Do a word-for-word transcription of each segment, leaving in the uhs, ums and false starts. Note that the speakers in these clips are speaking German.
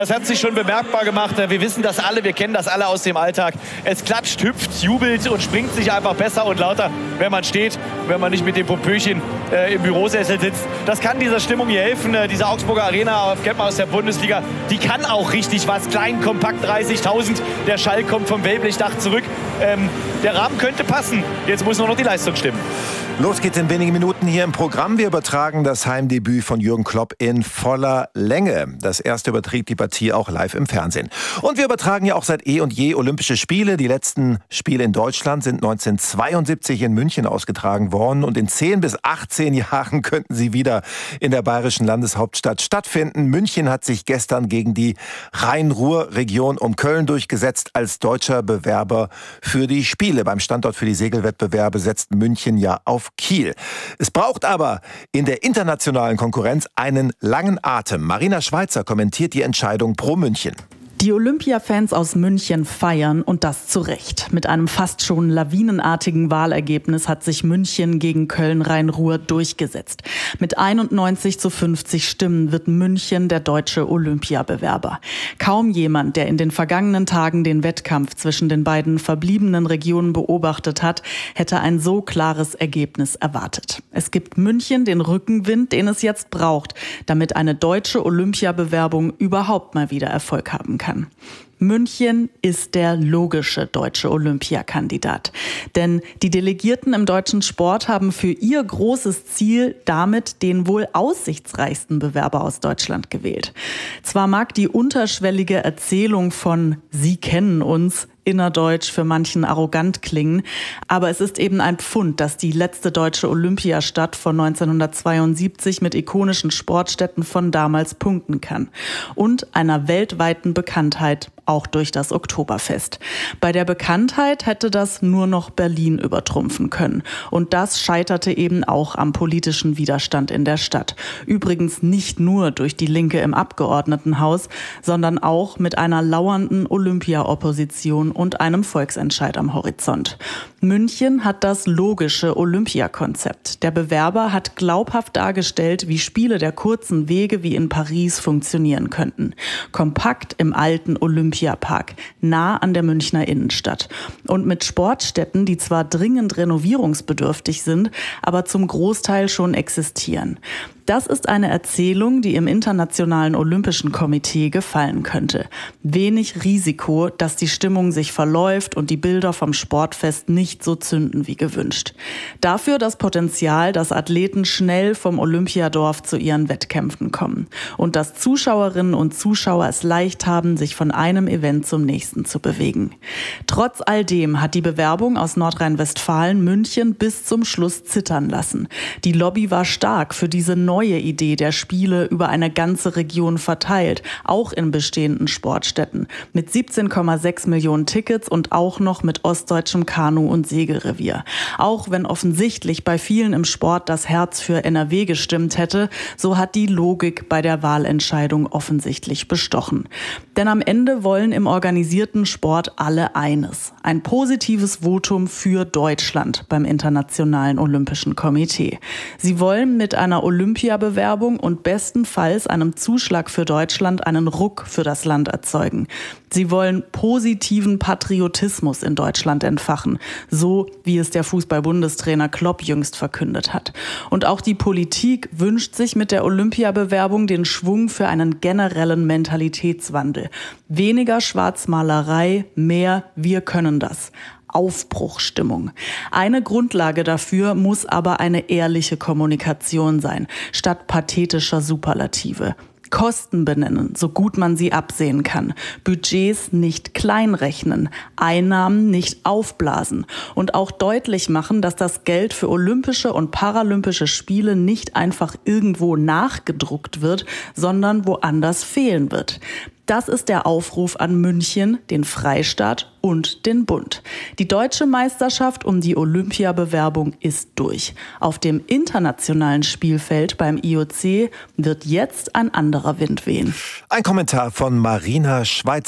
Das hat sich schon bemerkbar gemacht. Wir wissen das alle, wir kennen das alle aus dem Alltag. Es klatscht, hüpft, jubelt und springt sich einfach besser und lauter, wenn man steht, wenn man nicht mit dem Popöchen äh, im Bürosessel sitzt. Das kann dieser Stimmung hier helfen. Äh, diese Augsburger Arena, kennt man aus der Bundesliga, die kann auch richtig was. Klein, kompakt, dreißigtausend. Der Schall kommt vom Wellblechdach zurück. Ähm, der Rahmen könnte passen. Jetzt muss nur noch die Leistung stimmen. Los geht's in wenigen Minuten hier im Programm. Wir übertragen das Heimdebüt von Jürgen Klopp in voller Länge. Das erste überträgt die Partie auch live im Fernsehen. Und wir übertragen ja auch seit eh und je Olympische Spiele. Die letzten Spiele in Deutschland sind neunzehnhundertzweiundsiebzig in München ausgetragen worden. Und in zehn bis achtzehn Jahren könnten sie wieder in der bayerischen Landeshauptstadt stattfinden. München hat sich gestern gegen die Rhein-Ruhr-Region um Köln durchgesetzt als deutscher Bewerber für die Spiele. Beim Standort für die Segelwettbewerbe setzt München ja auf Kiel. Es braucht aber in der internationalen Konkurrenz einen langen Atem. Marina Schweizer kommentiert die Entscheidung pro München. Die Olympia-Fans aus München feiern und das zu Recht. Mit einem fast schon lawinenartigen Wahlergebnis hat sich München gegen Köln-Rhein-Ruhr durchgesetzt. Mit einundneunzig zu fünfzig Stimmen wird München der deutsche Olympiabewerber. Kaum jemand, der in den vergangenen Tagen den Wettkampf zwischen den beiden verbliebenen Regionen beobachtet hat, hätte ein so klares Ergebnis erwartet. Es gibt München den Rückenwind, den es jetzt braucht, damit eine deutsche Olympiabewerbung überhaupt mal wieder Erfolg haben kann. München ist der logische deutsche Olympiakandidat. Denn die Delegierten im deutschen Sport haben für ihr großes Ziel damit den wohl aussichtsreichsten Bewerber aus Deutschland gewählt. Zwar mag die unterschwellige Erzählung von „Sie kennen uns" innerdeutsch für manchen arrogant klingen, aber es ist eben ein Pfund, dass die letzte deutsche Olympiastadt von neunzehnhundertzweiundsiebzig mit ikonischen Sportstätten von damals punkten kann und einer weltweiten Bekanntheit auch durch das Oktoberfest. Bei der Bekanntheit hätte das nur noch Berlin übertrumpfen können. Und das scheiterte eben auch am politischen Widerstand in der Stadt. Übrigens nicht nur durch die Linke im Abgeordnetenhaus, sondern auch mit einer lauernden Olympia-Opposition und einem Volksentscheid am Horizont. München hat das logische Olympiakonzept. Der Bewerber hat glaubhaft dargestellt, wie Spiele der kurzen Wege wie in Paris funktionieren könnten. Kompakt im alten Olympiapark, nah an der Münchner Innenstadt. Und mit Sportstätten, die zwar dringend renovierungsbedürftig sind, aber zum Großteil schon existieren. Das ist eine Erzählung, die im Internationalen Olympischen Komitee gefallen könnte. Wenig Risiko, dass die Stimmung sich verläuft und die Bilder vom Sportfest nicht so zünden wie gewünscht. Dafür das Potenzial, dass Athleten schnell vom Olympiadorf zu ihren Wettkämpfen kommen und dass Zuschauerinnen und Zuschauer es leicht haben, sich von einem Event zum nächsten zu bewegen. Trotz all dem hat die Bewerbung aus Nordrhein-Westfalen München bis zum Schluss zittern lassen. Die Lobby war stark für diese neue Idee der Spiele über eine ganze Region verteilt, auch in bestehenden Sportstätten, mit siebzehn Komma sechs Millionen Tickets und auch noch mit ostdeutschem Kanu- und Segelrevier. Auch wenn offensichtlich bei vielen im Sport das Herz für N R W gestimmt hätte, so hat die Logik bei der Wahlentscheidung offensichtlich bestochen. Denn am Ende wollen im organisierten Sport alle eines: ein positives Votum für Deutschland beim Internationalen Olympischen Komitee. Sie wollen mit einer Olympiabewerbung und bestenfalls einem Zuschlag für Deutschland einen Ruck für das Land erzeugen. Sie wollen positiven Patriotismus in Deutschland entfachen, so wie es der Fußball-Bundestrainer Klopp jüngst verkündet hat. Und auch die Politik wünscht sich mit der Olympiabewerbung den Schwung für einen generellen Mentalitätswandel. Weniger Schwarzmalerei, mehr wir können das. Aufbruchstimmung. Eine Grundlage dafür muss aber eine ehrliche Kommunikation sein, statt pathetischer Superlative. Kosten benennen, so gut man sie absehen kann. Budgets nicht kleinrechnen, Einnahmen nicht aufblasen und auch deutlich machen, dass das Geld für Olympische und Paralympische Spiele nicht einfach irgendwo nachgedruckt wird, sondern woanders fehlen wird. Das ist der Aufruf an München, den Freistaat und den Bund. Die deutsche Meisterschaft um die Olympiabewerbung ist durch. Auf dem internationalen Spielfeld beim I O C wird jetzt ein anderer Wind wehen. Ein Kommentar von Marina Schweizer.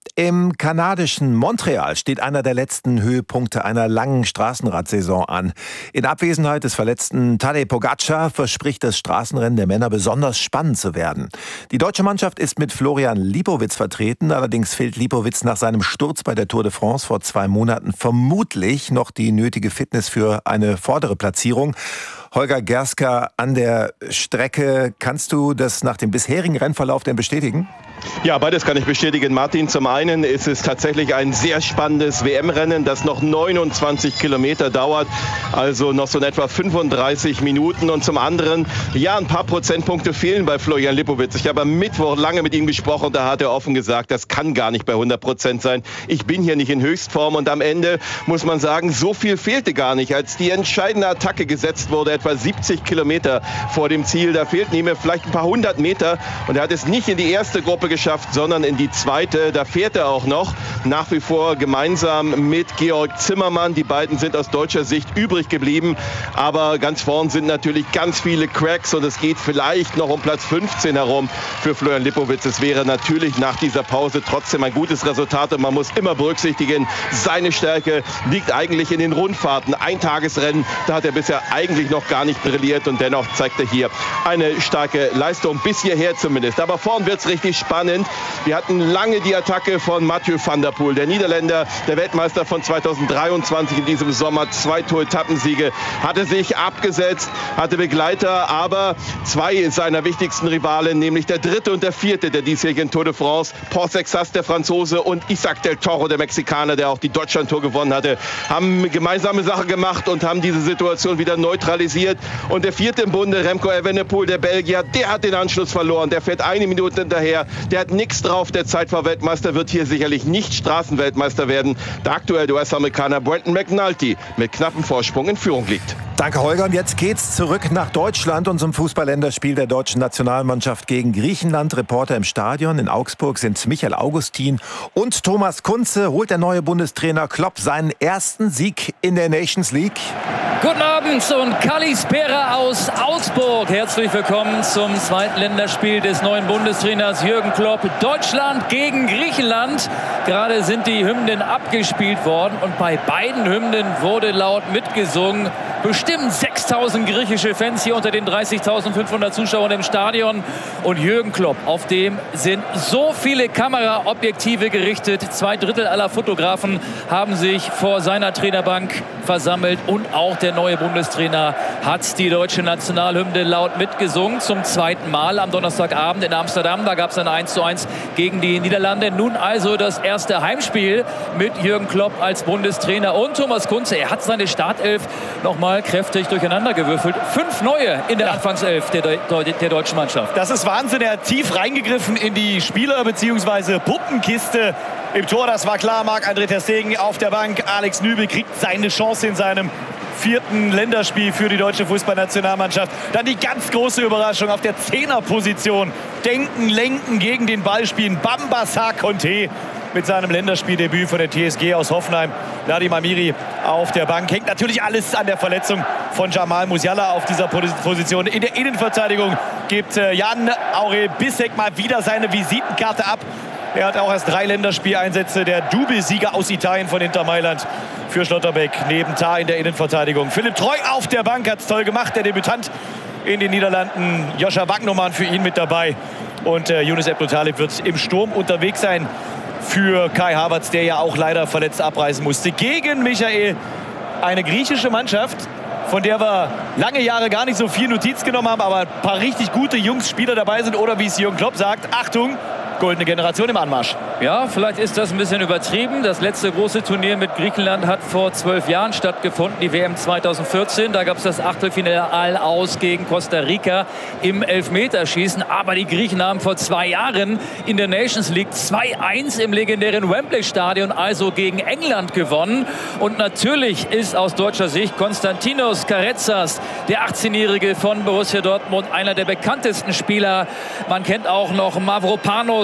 Im kanadischen Montreal steht einer der letzten Höhepunkte einer langen Straßenradsaison an. In Abwesenheit des verletzten Tadej Pogačar verspricht das Straßenrennen der Männer besonders spannend zu werden. Die deutsche Mannschaft ist mit Florian Lipowitz vertreten. Allerdings fehlt Lipowitz nach seinem Sturz bei der Tour de France vor zwei Monaten vermutlich noch die nötige Fitness für eine vordere Platzierung. Holger Gerska an der Strecke. Kannst du das nach dem bisherigen Rennverlauf denn bestätigen? Ja, beides kann ich bestätigen, Martin. Zum einen ist es tatsächlich ein sehr spannendes W M-Rennen, das noch neunundzwanzig Kilometer dauert, also noch so in etwa fünfunddreißig Minuten. Und zum anderen, ja, ein paar Prozentpunkte fehlen bei Florian Lipowitz. Ich habe am Mittwoch lange mit ihm gesprochen, da hat er offen gesagt, das kann gar nicht bei hundert Prozent sein. Ich bin hier nicht in Höchstform und am Ende muss man sagen, so viel fehlte gar nicht. Als die entscheidende Attacke gesetzt wurde, etwa siebzig Kilometer vor dem Ziel, da fehlten ihm vielleicht ein paar hundert Meter und er hat es nicht in die erste Gruppe geschafft, sondern in die zweite. Da fährt er auch noch nach wie vor gemeinsam mit Georg Zimmermann. Die beiden sind aus deutscher Sicht übrig geblieben. Aber ganz vorn sind natürlich ganz viele Cracks und es geht vielleicht noch um Platz fünfzehn herum für Florian Lipowitz. Es wäre natürlich nach dieser Pause trotzdem ein gutes Resultat und man muss immer berücksichtigen, seine Stärke liegt eigentlich in den Rundfahrten. Eintagesrennen, da hat er bisher eigentlich noch gar nicht brilliert und dennoch zeigt er hier eine starke Leistung, bis hierher zumindest. Aber vorn wird es richtig spannend. Wir hatten lange die Attacke von Mathieu van der Poel, der Niederländer, der Weltmeister von zweitausenddreiundzwanzig in diesem Sommer, zwei Tour-Etappensiege, hatte sich abgesetzt, hatte Begleiter, aber zwei seiner wichtigsten Rivalen, nämlich der dritte und der vierte der diesjährigen Tour de France, Port Sexas, der Franzose, und Isaac del Toro, der Mexikaner, der auch die Deutschland-Tour gewonnen hatte, haben gemeinsame Sache gemacht und haben diese Situation wieder neutralisiert. Und der vierte im Bunde, Remco Evenepoel, der Belgier, der hat den Anschluss verloren, der fährt eine Minute hinterher. Der hat nichts drauf, der Zeitfahrweltmeister wird hier sicherlich nicht Straßenweltmeister werden. Der aktuelle U S-Amerikaner Brendan McNulty mit knappem Vorsprung in Führung liegt. Danke, Holger. Und jetzt geht's zurück nach Deutschland und zum Fußballländerspiel der deutschen Nationalmannschaft gegen Griechenland. Reporter im Stadion in Augsburg sind Michael Augustin und Thomas Kunze. Holt der neue Bundestrainer Klopp seinen ersten Sieg in der Nations League? Guten Abend und Kalispera aus Augsburg. Herzlich willkommen zum zweiten Länderspiel des neuen Bundestrainers Jürgen Klopp. Deutschland gegen Griechenland. Gerade sind die Hymnen abgespielt worden und bei beiden Hymnen wurde laut mitgesungen. Bestimmt sechstausend griechische Fans hier unter den dreißigtausendfünfhundert Zuschauern im Stadion. Und Jürgen Klopp, auf dem sind so viele Kameraobjektive gerichtet. Zwei Drittel aller Fotografen haben sich vor seiner Trainerbank versammelt. Und auch der neue Bundestrainer hat die deutsche Nationalhymne laut mitgesungen. Zum zweiten Mal am Donnerstagabend in Amsterdam. Da gab es ein eins zu eins gegen die Niederlande. Nun also das erste Heimspiel mit Jürgen Klopp als Bundestrainer. Und Thomas Kunze, er hat seine Startelf noch mal kräftig durcheinandergewürfelt. Fünf neue in der Anfangself der, De der deutschen Mannschaft. Das ist Wahnsinn. Er hat tief reingegriffen in die Spieler- bzw. Puppenkiste im Tor. Das war klar. Marc-André ter Stegen auf der Bank. Alex Nübel kriegt seine Chance in seinem vierten Länderspiel für die deutsche Fußballnationalmannschaft. Dann die ganz große Überraschung auf der Zehnerposition. Denken, lenken, gegen den Ball spielen. Bamba Sarr-Conte mit seinem Länderspieldebüt von der T S G aus Hoffenheim. Nadim Amiri auf der Bank. Hängt natürlich alles an der Verletzung von Jamal Musiala auf dieser Position. In der Innenverteidigung gibt Jan Aurel Bissek mal wieder seine Visitenkarte ab. Er hat auch erst drei Länderspieleinsätze. Der Doublesieger aus Italien von Inter Mailand für Schlotterbeck. Neben Tah in der Innenverteidigung. Philipp Treu auf der Bank, hat es toll gemacht. Der Debütant in den Niederlanden. Joscha Wagnumann für ihn mit dabei. Und äh, Younes Ebnou-Taleb wird im Sturm unterwegs sein für Kai Havertz, der ja auch leider verletzt abreisen musste. Gegen Michael, eine griechische Mannschaft, von der wir lange Jahre gar nicht so viel Notiz genommen haben, aber ein paar richtig gute Jungs, Spieler dabei sind. Oder wie es Jürgen Klopp sagt, Achtung, goldene Generation im Anmarsch. Ja, vielleicht ist das ein bisschen übertrieben. Das letzte große Turnier mit Griechenland hat vor zwölf Jahren stattgefunden, die W M zweitausendvierzehn. Da gab es das Achtelfinale aus gegen Costa Rica im Elfmeterschießen. Aber die Griechen haben vor zwei Jahren in der Nations League zwei eins im legendären Wembley-Stadion, also gegen England, gewonnen. Und natürlich ist aus deutscher Sicht Konstantinos Karetsas, der achtzehnjährige von Borussia Dortmund, einer der bekanntesten Spieler. Man kennt auch noch Mavropanos,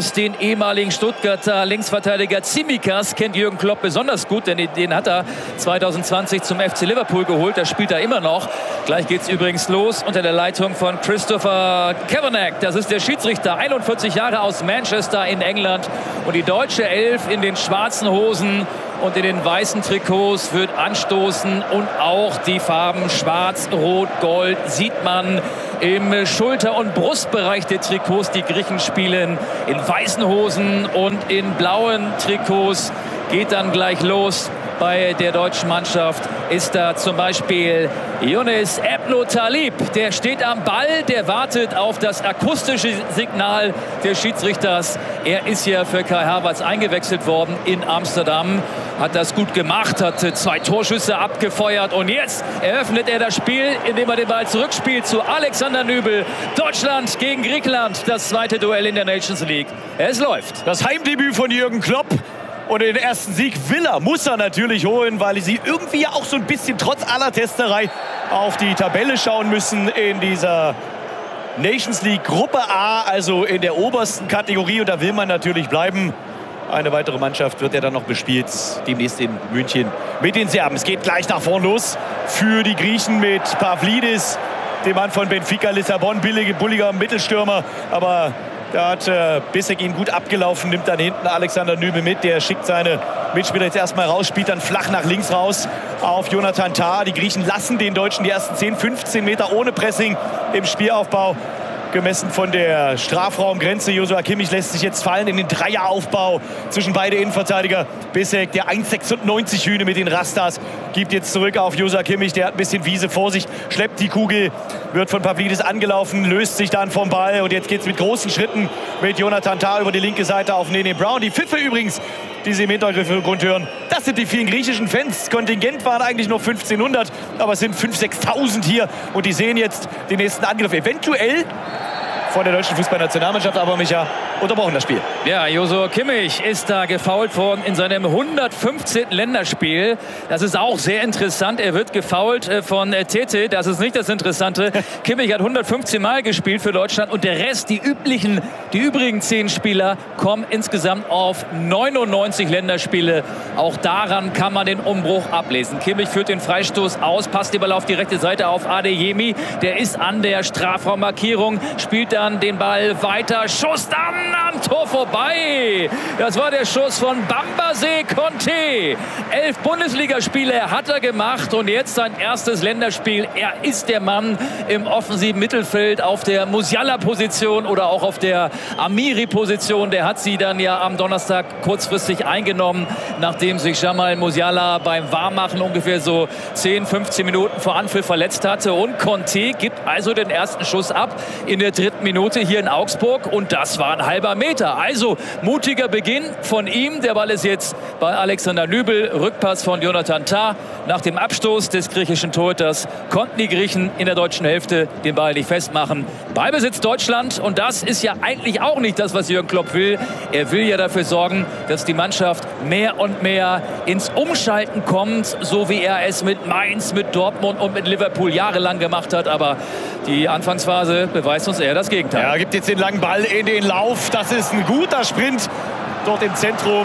Trikots den ehemaligen Stuttgarter Linksverteidiger Tsimikas. Kennt Jürgen Klopp besonders gut, denn den hat er zwanzig zwanzig zum F C Liverpool geholt. Da spielt er immer noch. Gleich geht es übrigens los unter der Leitung von Christopher Kavanagh. Das ist der Schiedsrichter, einundvierzig Jahre aus Manchester in England. Und die deutsche Elf in den schwarzen Hosen und in den weißen Trikots wird anstoßen. Und auch die Farben schwarz, rot, gold sieht man im Schulter- und Brustbereich der Trikots. Die Griechen spielen in weißen Hosen und in blauen Trikots. Geht dann gleich los. Bei der deutschen Mannschaft ist da zum Beispiel Younes Ebno Talib. Der steht am Ball, der wartet auf das akustische Signal des Schiedsrichters. Er ist ja für Kai Havertz eingewechselt worden in Amsterdam. Hat das gut gemacht, hat zwei Torschüsse abgefeuert. Und jetzt eröffnet er das Spiel, indem er den Ball zurückspielt zu Alexander Nübel. Deutschland gegen Griechenland, das zweite Duell in der Nations League. Es läuft. Das Heimdebüt von Jürgen Klopp. Und den ersten Sieg will er, muss er natürlich holen, weil sie irgendwie auch so ein bisschen trotz aller Testerei auf die Tabelle schauen müssen in dieser Nations League Gruppe A, also in der obersten Kategorie. Und da will man natürlich bleiben. Eine weitere Mannschaft wird ja dann noch bespielt, demnächst in München mit den Serben. Es geht gleich nach vorn los für die Griechen mit Pavlidis, dem Mann von Benfica Lissabon, billige, bulliger Mittelstürmer, aber da hat äh, Bissek ihn gut abgelaufen, nimmt dann hinten Alexander Nübel mit. Der schickt seine Mitspieler jetzt erstmal raus, spielt dann flach nach links raus auf Jonathan Tah. Die Griechen lassen den Deutschen die ersten zehn, fünfzehn Meter ohne Pressing im Spielaufbau. Gemessen von der Strafraumgrenze. Joshua Kimmich lässt sich jetzt fallen in den Dreieraufbau zwischen beide Innenverteidiger. Bissek, der eins Komma sechsundneunzig Hühne mit den Rastas, gibt jetzt zurück auf Joshua Kimmich. Der hat ein bisschen Wiese vor sich, schleppt die Kugel, wird von Pavlidis angelaufen, löst sich dann vom Ball. Und jetzt geht es mit großen Schritten mit Jonathan Tah über die linke Seite auf Nene Brown. Die Pfiffe übrigens, die Sie im Hintergrund hören, das sind die vielen griechischen Fans. Kontingent waren eigentlich nur fünfzehnhundert, aber es sind fünftausend, sechstausend hier. Und die sehen jetzt den nächsten Angriff. Eventuell von der deutschen Fußballnationalmannschaft, aber Micha, unterbrochen das Spiel. Ja, Joshua Kimmich ist da gefoult worden in seinem hundertfünfzehnten Länderspiel. Das ist auch sehr interessant. Er wird gefoult von Tete. Das ist nicht das Interessante. Kimmich hat hundertfünfzehn Mal gespielt für Deutschland und der Rest, die üblichen, die übrigen zehn Spieler, kommen insgesamt auf neunundneunzig Länderspiele. Auch daran kann man den Umbruch ablesen. Kimmich führt den Freistoß aus, passt den Ball auf die rechte Seite auf Adeyemi. Der ist an der Strafraummarkierung, spielt da den Ball weiter, Schuss dann am Tor vorbei. Das war der Schuss von Bambase Conte. Elf Bundesligaspiele hat er gemacht und jetzt sein erstes Länderspiel. Er ist der Mann im offensiven Mittelfeld auf der Musiala-Position oder auch auf der Amiri-Position. Der hat sie dann ja am Donnerstag kurzfristig eingenommen, nachdem sich Jamal Musiala beim Warmmachen ungefähr so zehn, fünfzehn Minuten vor Anpfiff verletzt hatte. Und Conte gibt also den ersten Schuss ab in der dritten Minute. Minute hier in Augsburg und das war ein halber Meter. Also mutiger Beginn von ihm. Der Ball ist jetzt bei Alexander Nübel. Rückpass von Jonathan Tah. Nach dem Abstoß des griechischen Torhüters konnten die Griechen in der deutschen Hälfte den Ball nicht festmachen. Ballbesitz Deutschland und das ist ja eigentlich auch nicht das, was Jürgen Klopp will. Er will ja dafür sorgen, dass die Mannschaft mehr und mehr ins Umschalten kommt, so wie er es mit Mainz, mit Dortmund und mit Liverpool jahrelang gemacht hat. Aber die Anfangsphase beweist uns eher das Gegenteil. Er gibt jetzt den langen Ball in den Lauf. Das ist ein guter Sprint dort im Zentrum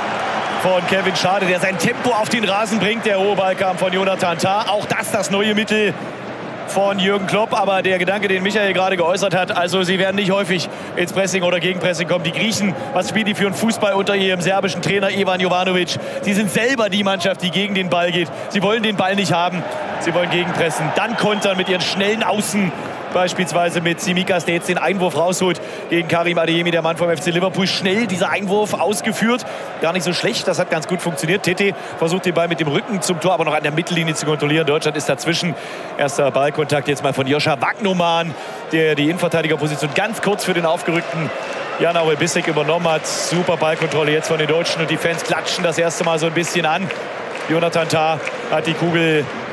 von Kevin Schade, der sein Tempo auf den Rasen bringt. Der hohe Ball kam von Jonathan Tah. Auch das das neue Mittel von Jürgen Klopp. Aber der Gedanke, den Michael gerade geäußert hat, also sie werden nicht häufig ins Pressing oder Gegenpressing kommen. Die Griechen, was spielen die für einen Fußball unter ihrem serbischen Trainer Ivan Jovanovic? Sie sind selber die Mannschaft, die gegen den Ball geht. Sie wollen den Ball nicht haben. Sie wollen gegenpressen. Dann kontern mit ihren schnellen Außen. Beispielsweise mit Tsimikas, der jetzt den Einwurf rausholt gegen Karim Adeyemi, der Mann vom F C Liverpool. Schnell dieser Einwurf ausgeführt. Gar nicht so schlecht, das hat ganz gut funktioniert. Tete versucht den Ball mit dem Rücken zum Tor, aber noch an der Mittellinie zu kontrollieren. Deutschland ist dazwischen. Erster Ballkontakt jetzt mal von Joscha Wagnoman, der die Innenverteidigerposition ganz kurz für den aufgerückten Jan-Aurel Bissek übernommen hat. Super Ballkontrolle jetzt von den Deutschen und die Fans klatschen das erste Mal so ein bisschen an. Jonathan Tah hat die Kugel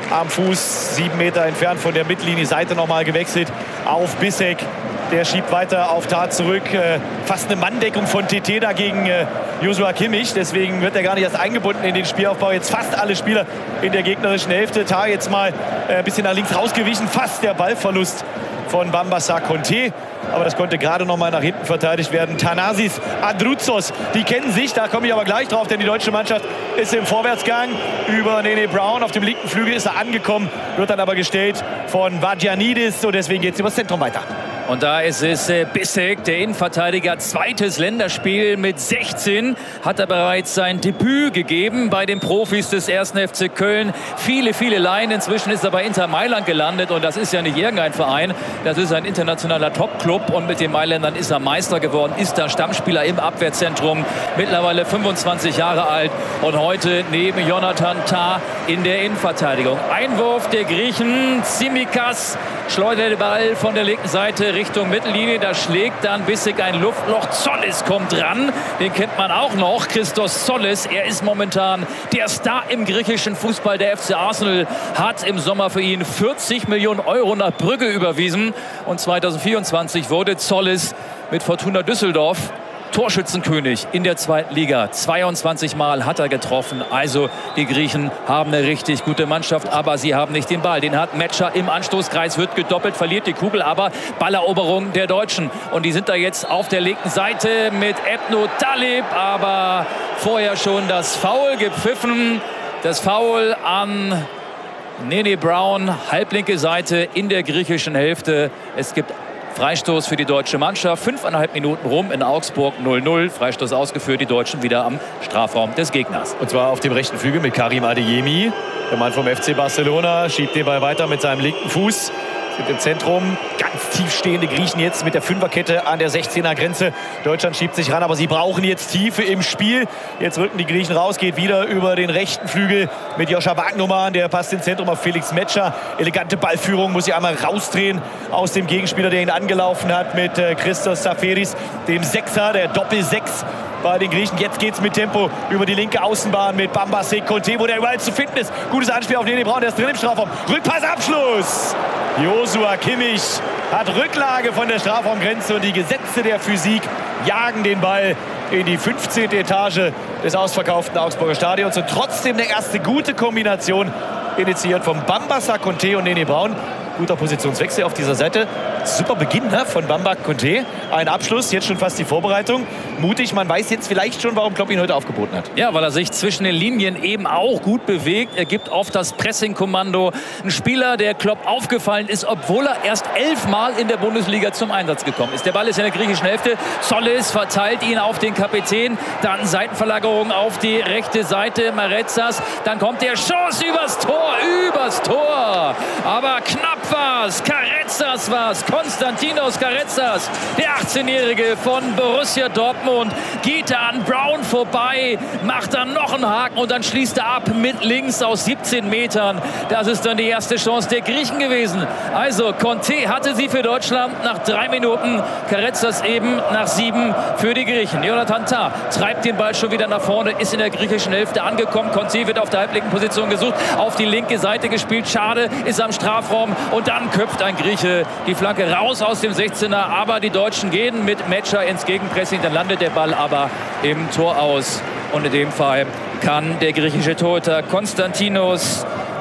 am Fuß, sieben Meter entfernt von der Mittellinie, Seite nochmal gewechselt auf Bissek. Der schiebt weiter auf Tar zurück. Äh, fast eine Manndeckung von T T dagegen äh, Joshua Kimmich. Deswegen wird er gar nicht erst eingebunden in den Spielaufbau. Jetzt fast alle Spieler in der gegnerischen Hälfte. Tar jetzt mal ein äh, bisschen nach links rausgewichen. Fast der Ballverlust von Bambasa Conte. Aber das konnte gerade noch mal nach hinten verteidigt werden. Thanasis Adrouzos, die kennen sich, da komme ich aber gleich drauf, denn die deutsche Mannschaft ist im Vorwärtsgang. Über Nene Brown auf dem linken Flügel ist er angekommen, wird dann aber gestellt von Vadjanidis und deswegen geht es übers Zentrum weiter. Und da ist es äh, Bissek, der Innenverteidiger, zweites Länderspiel mit sechzehn. Hat er bereits sein Debüt gegeben bei den Profis des ersten F C Köln. Viele, viele Leihen. Inzwischen ist er bei Inter Mailand gelandet. Und das ist ja nicht irgendein Verein. Das ist ein internationaler Top-Club. Und mit den Mailändern ist er Meister geworden. Ist da Stammspieler im Abwehrzentrum. Mittlerweile fünfundzwanzig Jahre alt. Und heute neben Jonathan Tah in der Innenverteidigung. Einwurf der Griechen. Tsimikas schleudert den Ball von der linken Seite Richtung Mittellinie. Da schlägt dann Bissek ein Luftloch. Zollis kommt dran. Den kennt man auch noch. Christos Zollis. Er ist momentan der Star im griechischen Fußball. Der F C Arsenal hat im Sommer für ihn vierzig Millionen Euro nach Brügge überwiesen. Und zweitausendvierundzwanzig wurde Zollis mit Fortuna Düsseldorf Torschützenkönig in der zweiten Liga. zweiundzwanzig Mal hat er getroffen. Also die Griechen haben eine richtig gute Mannschaft, aber sie haben nicht den Ball. Den hat Metscher im Anstoßkreis, wird gedoppelt, verliert die Kugel, aber Balleroberung der Deutschen. Und die sind da jetzt auf der linken Seite mit Ebno Talib, aber vorher schon das Foul gepfiffen. Das Foul an Nene Brown, halblinke Seite in der griechischen Hälfte. Es gibt Freistoß für die deutsche Mannschaft. Fünfeinhalb Minuten rum in Augsburg, null null. Freistoß ausgeführt, die Deutschen wieder am Strafraum des Gegners. Und zwar auf dem rechten Flügel mit Karim Adeyemi. Der Mann vom F C Barcelona schiebt den Ball weiter mit seinem linken Fuß. Sind im Zentrum ganz tief stehende Griechen jetzt mit der Fünferkette an der sechzehner Grenze. Deutschland schiebt sich ran, aber sie brauchen jetzt Tiefe im Spiel. Jetzt rücken die Griechen raus, geht wieder über den rechten Flügel mit Joscha Wagnumann. Der passt ins Zentrum auf Felix Metscher. Elegante Ballführung, muss sie einmal rausdrehen aus dem Gegenspieler, der ihn angelaufen hat mit äh, Christos Saferis, dem Sechser, der Doppel-Sechs bei den Griechen. Jetzt geht's mit Tempo über die linke Außenbahn mit Bambasa Conte, wo der überall zu finden ist. Gutes Anspiel auf Nene Brown, der ist drin im Strafraum. Rückpassabschluss. Joshua Kimmich hat Rücklage von der Strafraumgrenze und die Gesetze der Physik jagen den Ball in die fünfzehnte Etage des ausverkauften Augsburger Stadions. Und trotzdem eine erste gute Kombination, initiiert von Bambasa Conte und Nene Brown. Guter Positionswechsel auf dieser Seite. Super Beginn, ne, von Bamba Conte. Ein Abschluss, jetzt schon fast die Vorbereitung. Mutig, man weiß jetzt vielleicht schon, warum Klopp ihn heute aufgeboten hat. Ja, weil er sich zwischen den Linien eben auch gut bewegt. Er gibt oft das Pressingkommando. Ein Spieler, der Klopp aufgefallen ist, obwohl er erst elfmal in der Bundesliga zum Einsatz gekommen ist. Der Ball ist in der griechischen Hälfte. Zollis verteilt ihn auf den Kapitän. Dann Seitenverlagerung auf die rechte Seite. Maretsas. Dann kommt der Schuss übers Tor. Übers Tor. Aber knapp war's. Karetsas war's. Konstantinos Karetsas, der achtzehnjährige von Borussia Dortmund, geht da an Brown vorbei, macht dann noch einen Haken und dann schließt er ab mit links aus siebzehn Metern. Das ist dann die erste Chance der Griechen gewesen. Also Conte hatte sie für Deutschland nach drei Minuten, Karetsas eben nach sieben für die Griechen. Jonathan Tah treibt den Ball schon wieder nach vorne, ist in der griechischen Hälfte angekommen. Conte wird auf der halblinken Position gesucht, auf die linke Seite gespielt. Schade, ist am Strafraum und dann köpft ein Grieche die Flanke raus aus dem sechzehner, aber die Deutschen gehen mit Metscher ins Gegenpressing, dann landet der Ball aber im Tor aus. Und in dem Fall kann der griechische Torhüter Konstantinos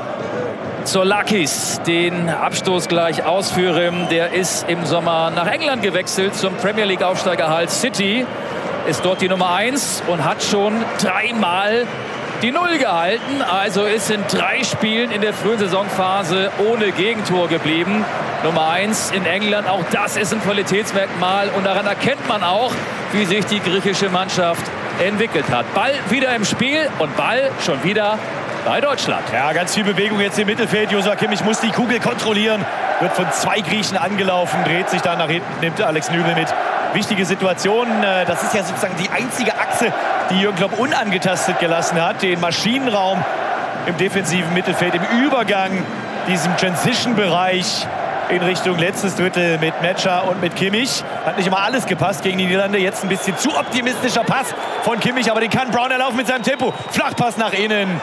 Zoulakis den Abstoß gleich ausführen. Der ist im Sommer nach England gewechselt zum Premier League Aufsteiger Hull City, ist dort die Nummer eins und hat schon dreimal die Null gehalten, also ist in drei Spielen in der frühen Saisonphase ohne Gegentor geblieben. Nummer eins in England, auch das ist ein Qualitätsmerkmal und daran erkennt man auch, wie sich die griechische Mannschaft entwickelt hat. Ball wieder im Spiel und Ball schon wieder bei Deutschland. Ja, ganz viel Bewegung jetzt im Mittelfeld. Joshua Kimmich muss die Kugel kontrollieren, wird von zwei Griechen angelaufen, dreht sich dann nach hinten, nimmt Alex Nübel mit. Wichtige Situation, das ist ja sozusagen die einzige Achse, die Jürgen Klopp unangetastet gelassen hat. Den Maschinenraum im defensiven Mittelfeld, im Übergang, diesem Transition-Bereich in Richtung letztes Drittel mit Metscher und mit Kimmich. Hat nicht immer alles gepasst gegen die Niederlande. Jetzt ein bisschen zu optimistischer Pass von Kimmich, aber den kann Brown erlaufen mit seinem Tempo. Flachpass nach innen.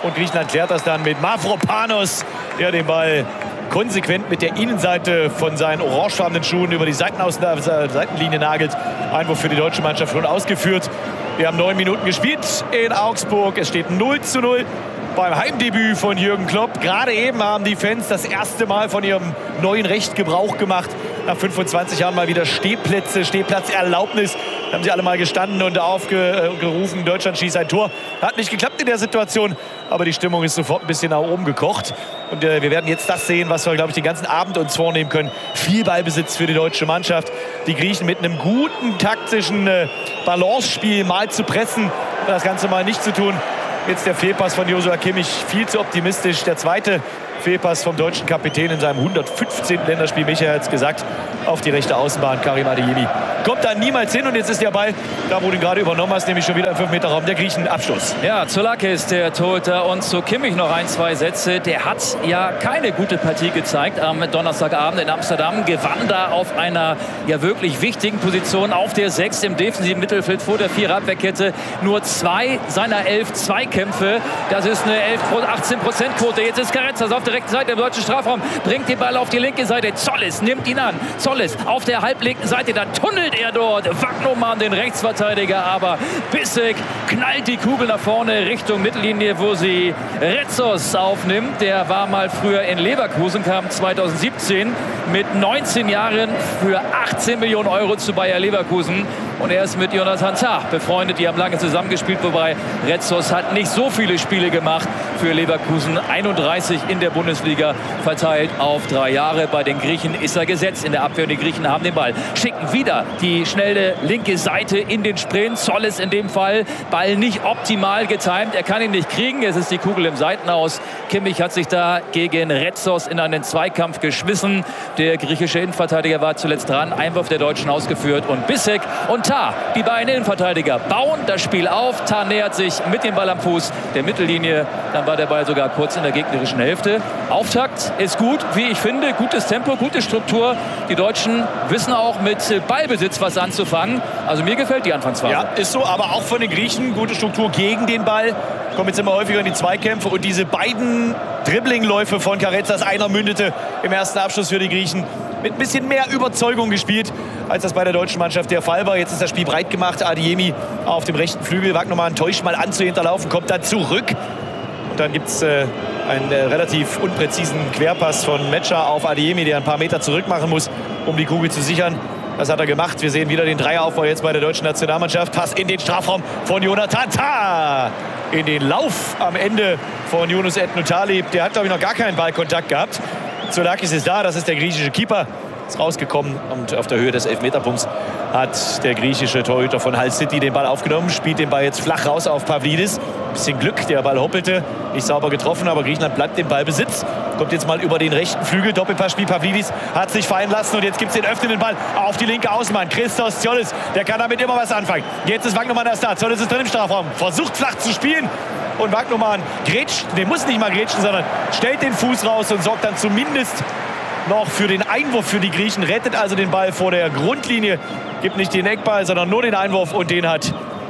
Und Griechenland klärt das dann mit Mavropanos, der den Ball konsequent mit der Innenseite von seinen orangefarbenen Schuhen über die Seitenaus Seitenlinie nagelt. Einwurf für die deutsche Mannschaft schon ausgeführt. Wir haben neun Minuten gespielt in Augsburg. Es steht null zu null beim Heimdebüt von Jürgen Klopp. Gerade eben haben die Fans das erste Mal von ihrem neuen Recht Gebrauch gemacht. Nach fünfundzwanzig Jahren mal wieder Stehplätze, Stehplatzerlaubnis. Haben sie alle mal gestanden und aufgerufen, Deutschland schießt ein Tor. Hat nicht geklappt in der Situation, aber die Stimmung ist sofort ein bisschen nach oben gekocht. Und äh, wir werden jetzt das sehen, was wir, glaube ich, den ganzen Abend uns vornehmen können. Viel Ballbesitz für die deutsche Mannschaft. Die Griechen mit einem guten taktischen äh, Balance-Spiel mal zu pressen, das Ganze mal nicht zu tun. Jetzt der Fehlpass von Joshua Kimmich, viel zu optimistisch. Der zweite Fehlpass vom deutschen Kapitän in seinem hundertfünfzehnten Länderspiel. Michael hat es gesagt, auf die rechte Außenbahn. Karim Adeyemi kommt da niemals hin. Und jetzt ist der Ball, da wo du ihn gerade übernommen hast, nämlich schon wieder im fünf Meter Raum der Griechen. Abschluss. Ja, Zoulakis, der Torhüter. Und zu Kimmich noch ein, zwei Sätze. Der hat ja keine gute Partie gezeigt am Donnerstagabend in Amsterdam. Gewann da auf einer ja wirklich wichtigen Position auf der sechs im defensiven Mittelfeld vor der Viererabwehrkette. Nur zwei seiner elf Zweikämpfe. Das ist eine achtzehn Prozent Quote. Jetzt ist Carezas auf der rechten Seite im deutschen Strafraum. Bringt den Ball auf die linke Seite. Zollis nimmt ihn an. Zollis auf der halblinken Seite. Dann tunnelt er dort. Wagnumann, den Rechtsverteidiger. Aber Bissek knallt die Kugel nach vorne Richtung Mittellinie, wo sie Retzos aufnimmt. Der war mal früher in Leverkusen, kam zweitausendsiebzehn mit neunzehn Jahren für achtzehn Millionen Euro zu Bayer Leverkusen. Und er ist mit Jonathan Tah befreundet. Die haben lange zusammengespielt, wobei Retzos hat nicht so viele Spiele gemacht für Leverkusen. einunddreißig in der Bundesliga verteilt auf drei Jahre. Bei den Griechen ist er gesetzt in der Abwehr. Und die Griechen haben den Ball. Schicken wieder die schnelle linke Seite in den Sprint. Zollis in dem Fall. Ball nicht optimal getimt. Er kann ihn nicht kriegen. Es ist die Kugel im Seitenaus. Kimmich hat sich da gegen Retzos in einen Zweikampf geschmissen. Der griechische Innenverteidiger war zuletzt dran. Einwurf der Deutschen ausgeführt. Und Bissek und Tah, die beiden Innenverteidiger, bauen das Spiel auf. Tah nähert sich mit dem Ball am Fuß der Mittellinie. Dann war der Ball sogar kurz in der gegnerischen Hälfte. Auftakt ist gut, wie ich finde. Gutes Tempo, gute Struktur. Die Deutschen wissen auch mit Ballbesitz was anzufangen. Also mir gefällt die Anfangsphase. Ja, ist so, aber auch von den Griechen gute Struktur gegen den Ball. Kommen jetzt immer häufiger in die Zweikämpfe. Und diese beiden Dribbling-Läufe von Carezas, einer mündete im ersten Abschluss für die Griechen. Mit ein bisschen mehr Überzeugung gespielt, als das bei der deutschen Mannschaft der Fall war. Jetzt ist das Spiel breit gemacht. Adeyemi auf dem rechten Flügel. Wagnumann täuscht mal an zu hinterlaufen, kommt dann zurück. Und dann gibt es äh, einen äh, relativ unpräzisen Querpass von Metscher auf Adeyemi, der ein paar Meter zurück machen muss, um die Kugel zu sichern. Das hat er gemacht. Wir sehen wieder den Dreieraufbau jetzt bei der deutschen Nationalmannschaft. Pass in den Strafraum von Jonathan Tah. In den Lauf am Ende von Yunus Etnu Talib. Der hat, glaube ich, noch gar keinen Ballkontakt gehabt. Zoulakis ist da, das ist der griechische Keeper. Ist rausgekommen und auf der Höhe des Elfmeterpunkts hat der griechische Torhüter von Hull City den Ball aufgenommen. Spielt den Ball jetzt flach raus auf Pavlidis. Bisschen Glück, der Ball hoppelte. Nicht sauber getroffen, aber Griechenland bleibt im Ballbesitz. Kommt jetzt mal über den rechten Flügel. Doppelpassspiel. Pavlidis hat sich fallen lassen und jetzt gibt es den öffnenden Ball auf die linke Außenbahn. Christos Zollis, der kann damit immer was anfangen. Jetzt ist Wagnumann erst da. Zollis ist drin im Strafraum. Versucht flach zu spielen. Und Wagnumann grätscht, der muss nicht mal grätschen, sondern stellt den Fuß raus und sorgt dann zumindest noch für den Einwurf für die Griechen. Rettet also den Ball vor der Grundlinie. Gibt nicht den Eckball, sondern nur den Einwurf. Und den hat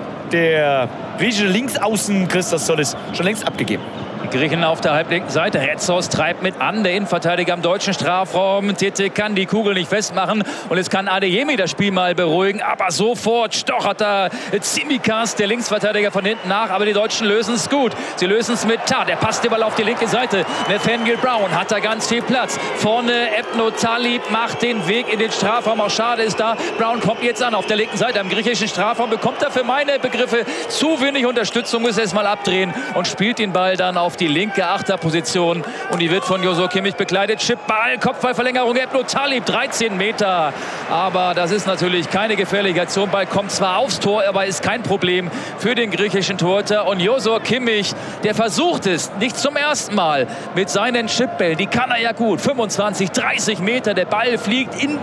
der griechische Linksaußen Christos Zollis schon längst abgegeben. Die Griechen auf der halblinken Seite. Retzos treibt mit an. Der Innenverteidiger im deutschen Strafraum. Tete kann die Kugel nicht festmachen. Und jetzt kann Adeyemi das Spiel mal beruhigen. Aber sofort stochert da Tsimikas, der Linksverteidiger, von hinten nach. Aber die Deutschen lösen es gut. Sie lösen es mit Tah. Der passt den Ball auf die linke Seite. Nathaniel Brown hat da ganz viel Platz. Vorne Etnu Talib macht den Weg in den Strafraum. Auch schade ist da. Brown kommt jetzt an auf der linken Seite am griechischen Strafraum. Bekommt er für meine Begriffe zu wenig Unterstützung. Muss es mal abdrehen und spielt den Ball dann auf die linke Achterposition. Und die wird von Joshua Kimmich begleitet. Chipball, Kopfballverlängerung. Etnu Talib, dreizehn Meter. Aber das ist natürlich keine gefährliche Aktion. Ball kommt zwar aufs Tor, aber ist kein Problem für den griechischen Torhüter. Und Joshua Kimmich, der versucht es nicht zum ersten Mal mit seinen Chipbällen. Die kann er ja gut. fünfundzwanzig, dreißig Meter. Der Ball fliegt in,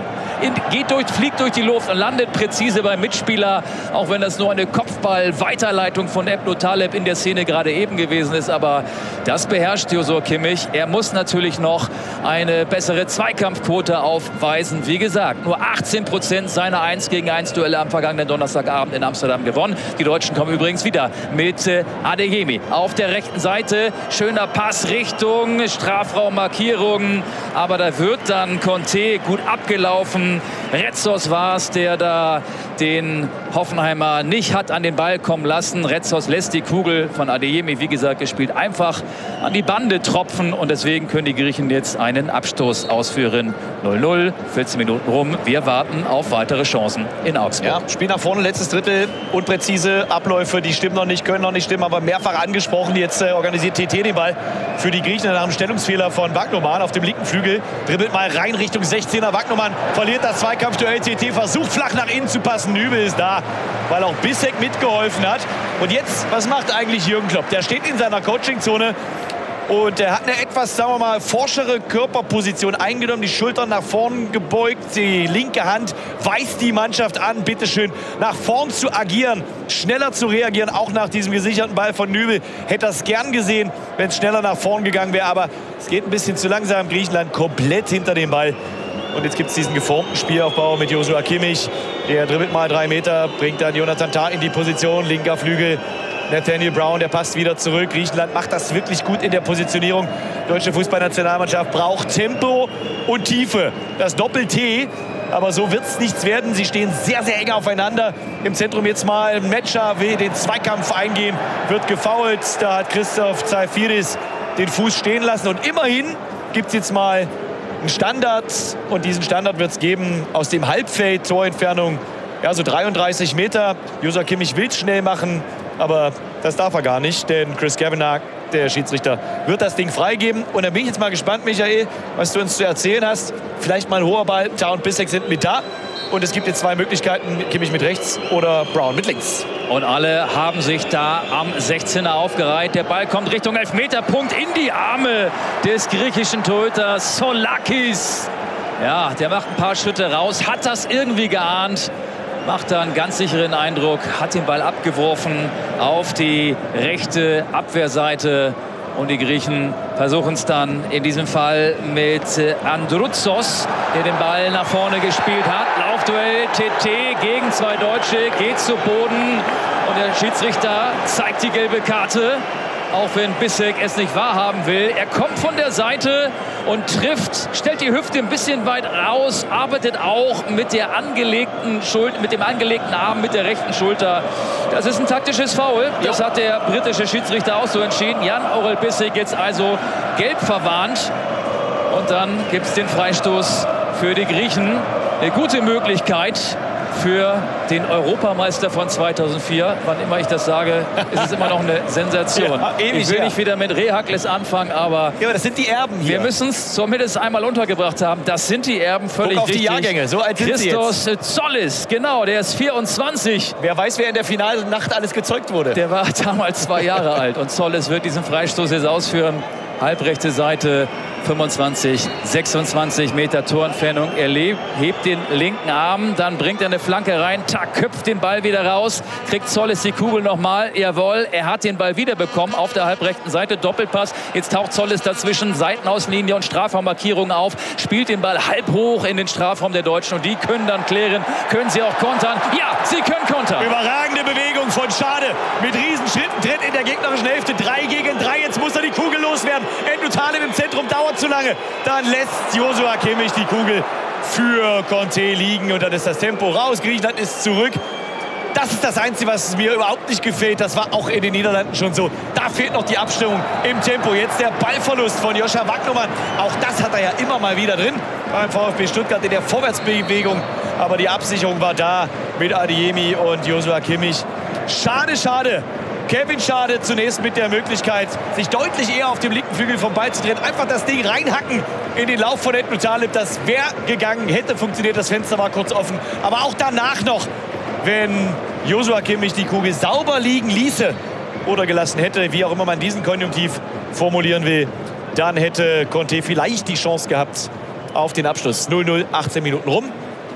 in, geht durch, fliegt durch die Luft und landet präzise beim Mitspieler, auch wenn das nur eine Kopfball-Weiterleitung von Ebno Taleb in der Szene gerade eben gewesen ist. Aber das beherrscht Joshua Kimmich. Er muss natürlich noch eine bessere Zweikampfquote aufweisen. Wie gesagt, nur achtzehn Prozent seiner eins gegen eins Duelle am vergangenen Donnerstagabend in Amsterdam gewonnen. Die Deutschen kommen übrigens wieder mit äh, Adeyemi auf der rechten Seite. Schöner Pass Richtung Strafraummarkierung. Aber da wird dann Conte gut abgelaufen. Retzos war es, der da den Hoffenheimer nicht hat an den Ball kommen lassen. Retzos lässt die Kugel von Adeyemi, wie gesagt, gespielt, einfach an die Bande tropfen. Und deswegen können die Griechen jetzt einen Abstoß ausführen. null null, vierzehn Minuten rum. Wir warten auf weitere Chancen in Augsburg. Ja, Spiel nach vorne, letztes Drittel, unpräzise Abläufe, die stimmen noch nicht, können noch nicht stimmen, aber mehrfach angesprochen. Jetzt äh, organisiert T T den Ball für die Griechen nach einem Stellungsfehler von Wagnoman auf dem linken Flügel. Dribbelt mal rein Richtung sechzehner. Wagnoman verliert das Zweikampfduell. T T versucht flach nach innen zu passen. Nübel ist da, weil auch Bissek mitgeholfen hat. Und jetzt, was macht eigentlich Jürgen Klopp? Der steht in seiner Coachingzone. Und er hat eine etwas, sagen wir mal, forschere Körperposition eingenommen, die Schultern nach vorn gebeugt, die linke Hand weist die Mannschaft an, bitteschön nach vorn zu agieren, schneller zu reagieren, auch nach diesem gesicherten Ball von Nübel. Hätte das gern gesehen, wenn es schneller nach vorn gegangen wäre, aber es geht ein bisschen zu langsam. Griechenland komplett hinter dem Ball. Und jetzt gibt es diesen geformten Spielaufbau mit Joshua Kimmich. Der dribbelt mal drei Meter, bringt dann Jonathan Tah in die Position, linker Flügel. Nathaniel Brown, der passt wieder zurück. Griechenland macht das wirklich gut in der Positionierung. Die deutsche Fußballnationalmannschaft braucht Tempo und Tiefe. Das Doppel-T. Aber so wird es nichts werden. Sie stehen sehr, sehr eng aufeinander. Im Zentrum jetzt mal Metscher will den Zweikampf eingehen. Wird gefoult. Da hat Christoph Zaifiris den Fuß stehen lassen. Und immerhin gibt es jetzt mal einen Standard. Und diesen Standard wird es geben aus dem Halbfeld. Torentfernung, ja, so dreiunddreißig Meter. Joshua Kimmich will es schnell machen. Aber das darf er gar nicht, denn Chris Kavanagh, der Schiedsrichter, wird das Ding freigeben. Und dann bin ich jetzt mal gespannt, Michael, was du uns zu erzählen hast. Vielleicht mal ein hoher Ball, Tah und Bissek sind mit da. Und es gibt jetzt zwei Möglichkeiten, Kimmich mit rechts oder Brown mit links. Und alle haben sich da am sechzehner aufgereiht. Der Ball kommt Richtung Elfmeterpunkt in die Arme des griechischen Torhüters Solakis. Ja, der macht ein paar Schritte raus, hat das irgendwie geahnt. Macht da einen ganz sicheren Eindruck, hat den Ball abgeworfen auf die rechte Abwehrseite. Und die Griechen versuchen es dann in diesem Fall mit Androutsos, der den Ball nach vorne gespielt hat. Laufduell, T T gegen zwei Deutsche, geht zu Boden. Und der Schiedsrichter zeigt die gelbe Karte. Auch wenn Bissek es nicht wahrhaben will. Er kommt von der Seite und trifft, stellt die Hüfte ein bisschen weit raus, arbeitet auch mit der angelegten Schulter, mit dem angelegten Arm, mit der rechten Schulter. Das ist ein taktisches Foul. Das hat der britische Schiedsrichter auch so entschieden. Jan-Orel Bissek jetzt also gelb verwarnt. Und dann gibt es den Freistoß für die Griechen. Eine gute Möglichkeit für den Europameister von zweitausendvier. Wann immer ich das sage, ist es immer noch eine Sensation. Ja, ich will nicht wieder mit Rehakles anfangen, aber, ja, aber das sind die Erben hier. Wir müssen es zumindest einmal untergebracht haben. Das sind die Erben, völlig Guck auf richtig. Die Jahrgänge, so alt sind sie jetzt. Christos Zollis, genau, der ist vierundzwanzig. Wer weiß, wer in der finalen Nacht alles gezeugt wurde. Der war damals zwei Jahre alt und Zollis wird diesen Freistoß jetzt ausführen. Halbrechte Seite, fünfundzwanzig, sechsundzwanzig Meter Torentfernung. Er hebt den linken Arm, dann bringt er eine Flanke rein, Tah köpft den Ball wieder raus, kriegt Zollis die Kugel nochmal. Jawohl, er hat den Ball wieder bekommen auf der halbrechten Seite, Doppelpass. Jetzt taucht Zollis dazwischen, Seitenauslinie und Strafraummarkierung auf, spielt den Ball halb hoch in den Strafraum der Deutschen und die können dann klären, können sie auch kontern. Ja, sie können kontern. Überragende Bewegung von Schade mit Riesenschritten, tritt in der gegnerischen Hälfte, drei gegen drei. Jetzt muss er die Kugel loswerden. Ebno Taleb im Zentrum, dauert zu lange. Dann lässt Joshua Kimmich die Kugel für Conte liegen und dann ist das Tempo raus. Griechenland ist zurück. Das ist das Einzige, was mir überhaupt nicht gefällt. Das war auch in den Niederlanden schon so. Da fehlt noch die Abstimmung im Tempo. Jetzt der Ballverlust von Joshua Wagnoman. Auch das hat er ja immer mal wieder drin beim VfB Stuttgart in der Vorwärtsbewegung. Aber die Absicherung war da mit Adeyemi und Joshua Kimmich. Schade, schade. Kevin Schade zunächst mit der Möglichkeit, sich deutlich eher auf dem linken Flügel vom Ball zu drehen. Einfach das Ding reinhacken in den Lauf von Ebno Taleb. Das wäre gegangen, hätte funktioniert. Das Fenster war kurz offen. Aber auch danach noch, wenn Joshua Kimmich die Kugel sauber liegen ließe oder gelassen hätte, wie auch immer man diesen Konjunktiv formulieren will, dann hätte Conte vielleicht die Chance gehabt auf den Abschluss. null null, achtzehn Minuten rum.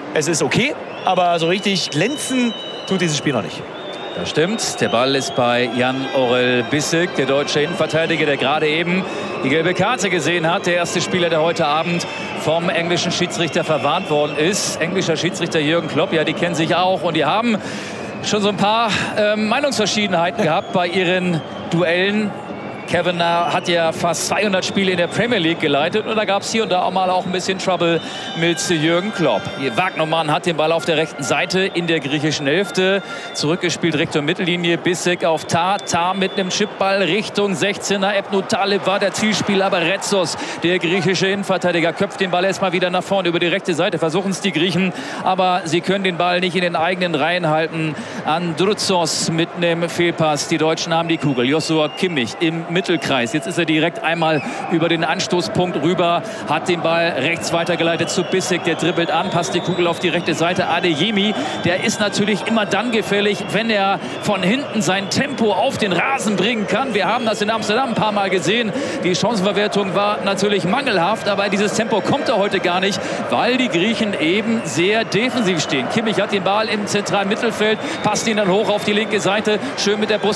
Es ist okay, aber so richtig glänzen tut dieses Spiel noch nicht. Das stimmt. Der Ball ist bei Jan-Orel Bissek, der deutsche Innenverteidiger, der gerade eben die gelbe Karte gesehen hat. Der erste Spieler, der heute Abend vom englischen Schiedsrichter verwarnt worden ist. Englischer Schiedsrichter Jürgen Klopp, ja, die kennen sich auch. Und die haben schon so ein paar äh, Meinungsverschiedenheiten gehabt bei ihren Duellen. Kevin hat ja fast zweihundert Spiele in der Premier League geleitet und da gab es hier und da auch mal auch ein bisschen Trouble mit Jürgen Klopp. Wagnermann hat den Ball auf der rechten Seite in der griechischen Hälfte zurückgespielt Richtung Mittellinie. Bissek auf Tar, Tar mit einem Chipball Richtung sechzehner. Ebnu Talib war der Zielspieler, aber Retsos, der griechische Innenverteidiger, köpft den Ball erstmal wieder nach vorne über die rechte Seite. Versuchen es die Griechen, aber sie können den Ball nicht in den eigenen Reihen halten. Androutsos mit einem Fehlpass. Die Deutschen haben die Kugel. Joshua Kimmich im Mittelkreis. Jetzt ist er direkt einmal über den Anstoßpunkt rüber, hat den Ball rechts weitergeleitet zu Bissek, der dribbelt an, passt die Kugel auf die rechte Seite. Adeyemi, der ist natürlich immer dann gefährlich, wenn er von hinten sein Tempo auf den Rasen bringen kann. Wir haben das in Amsterdam ein paar Mal gesehen. Die Chancenverwertung war natürlich mangelhaft, aber dieses Tempo kommt er heute gar nicht, weil die Griechen eben sehr defensiv stehen. Kimmich hat den Ball im zentralen Mittelfeld, passt ihn dann hoch auf die linke Seite, schön mit der Brust